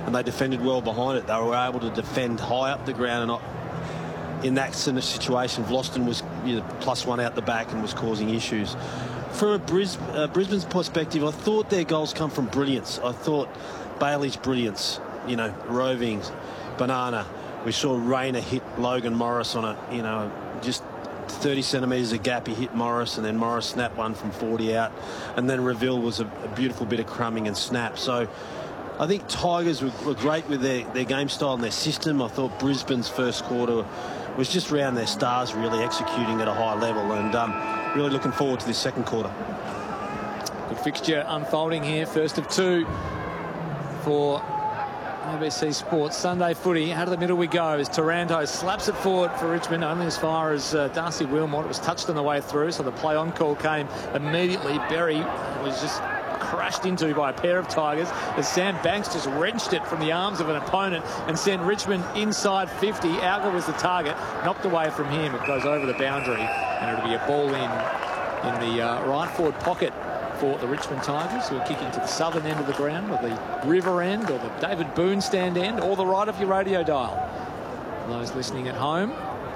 and they defended well behind it. They were able to defend high up the ground, and not in that sort of situation, Vlastuin was +1 out the back and was causing issues. From a Brisbane's perspective, I thought their goals come from brilliance. I thought Bailey's brilliance, roving, Banana. We saw Rayner hit Logan Morris on just 30 centimetres of gap. He hit Morris, and then Morris snapped one from 40 out. And then Reville was a beautiful bit of crumbing and snap. So I think Tigers were great with their game style and their system. I thought Brisbane's first quarter was just around their stars, really executing at a high level, and really looking forward to this second quarter. Good fixture unfolding here. First of two for ABC Sports. Sunday footy. Out of the middle we go as Taranto slaps it forward for Richmond, only as far as Darcy Wilmot. It was touched on the way through, so the play on call came immediately. Berry was just crashed into by a pair of Tigers as Sam Banks just wrenched it from the arms of an opponent and sent Richmond inside 50. Alga was the target, knocked away from him. It goes over the boundary, and it'll be a ball in the right forward pocket for the Richmond Tigers, who are kicking to the southern end of the ground, or the river end, or the David Boone stand end, or the right of your radio dial. For those listening at home.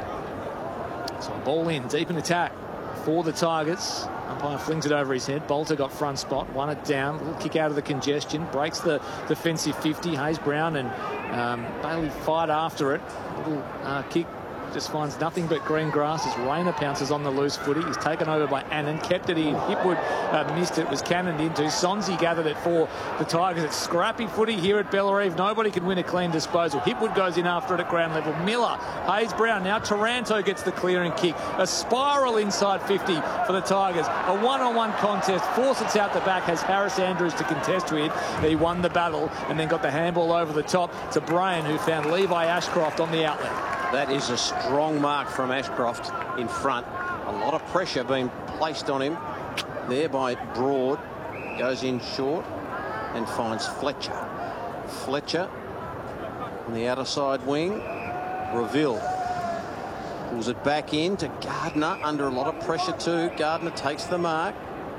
So a ball in, deep in attack for the Tigers. Umpire flings it over his head. Bolter got front spot, won it down. A little kick out of the congestion, breaks the defensive 50. Hayes Brown and Bailey fight after it. A little kick. Just finds nothing but green grass as Rayner pounces on the loose footy. He's taken over by Annan, kept it in. Hipwood missed it, was cannoned into. Sonsie gathered it for the Tigers. It's scrappy footy here at Bellerive. Nobody can win a clean disposal. Hipwood goes in after it at ground level. Miller, Hayes Brown, now Taranto gets the clearing kick. A spiral inside 50 for the Tigers. A one-on-one contest. Fawcett's out the back, has Harris Andrews to contest with. He won the battle and then got the handball over the top to Brayan, who found Levi Ashcroft on the outlet. That is a strong mark from Ashcroft in front. A lot of pressure being placed on him there by Broad. Goes in short and finds Fletcher. Fletcher on the outer side wing. Reville pulls it back in to Gardner, under a lot of pressure too. Gardner takes the mark.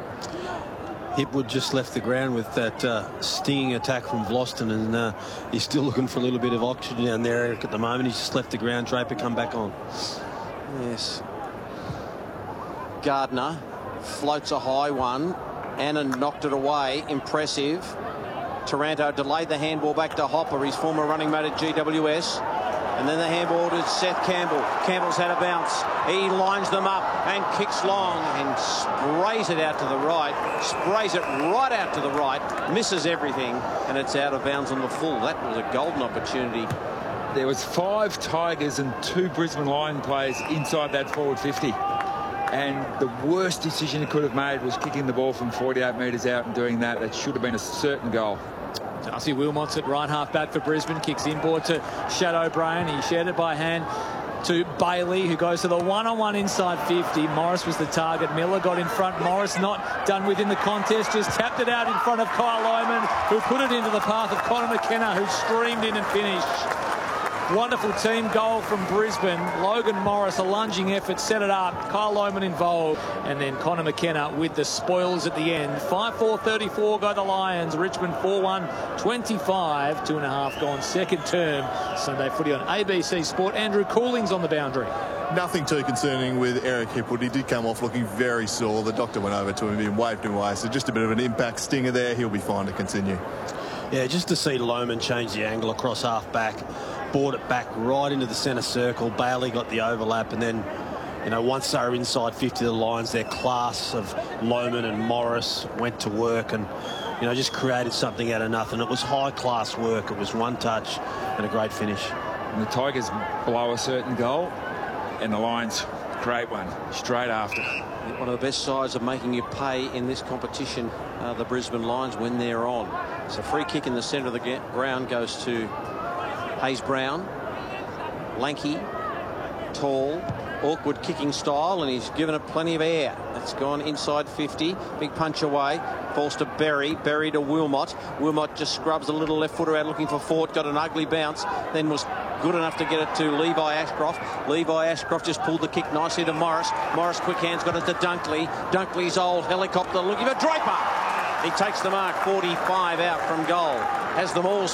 Hipwood just left the ground with that stinging attack from Vlastuin, and he's still looking for a little bit of oxygen down there, Eric, at the moment. He's just left the ground. Draper come back on. Yes. Gardner floats a high one. Annan knocked it away. Impressive. Taranto delayed the handball back to Hopper, his former running mate at GWS. And then the handball to Seth Campbell. Campbell's had a bounce. He lines them up and kicks long and sprays it out to the right. Sprays it right out to the right. Misses everything, and it's out of bounds on the full. That was a golden opportunity. There was 5 Tigers and 2 Brisbane Lion players inside that forward 50. And the worst decision he could have made was kicking the ball from 48 metres out and doing that. That should have been a certain goal. Darcy Wilmot's at right half back for Brisbane. Kicks inboard to Shadow Brayan. He shared it by hand to Bailey, who goes to the one-on-one inside 50. Morris was the target. Miller got in front. Morris not done with in the contest. Just tapped it out in front of Kyle Lohmann, who put it into the path of Connor McKenna, who streamed in and finished. Wonderful team goal from Brisbane. Logan Morris, a lunging effort, set it up. Kyle Lohmann involved. And then Connor McKenna with the spoils at the end. 5-4-34 go the Lions. Richmond 4-1-25. 2.5 gone second term. Sunday footy on ABC Sport. Andrew Cooling's on the boundary. Nothing too concerning with Eric Hipwood. He did come off looking very sore. The doctor went over to him and waved him away. So just a bit of an impact stinger there. He'll be fine to continue. Yeah, just to see Lohmann change the angle across half back. Brought it back right into the centre circle. Bailey got the overlap, and then, once they were inside 50 of the Lions, their class of Lohmann and Morris went to work and, just created something out of nothing. It was high-class work. It was one touch and a great finish. And the Tigers blow a certain goal, and the Lions create one straight after. One of the best sides of making you pay in this competition, the Brisbane Lions, when they're on. So free kick in the centre of the ground goes to Hayes Brown. Lanky, tall, awkward kicking style, and he's given it plenty of air. It's gone inside 50. Big punch away. Falls to Berry. Berry to Wilmot. Wilmot just scrubs a little left footer out looking for Fort. Got an ugly bounce. Then was good enough to get it to Levi Ashcroft. Levi Ashcroft just pulled the kick nicely to Morris. Morris, quick hands, got it to Dunkley. Dunkley's old helicopter looking for Draper. He takes the mark. 45 out from goal. Has them all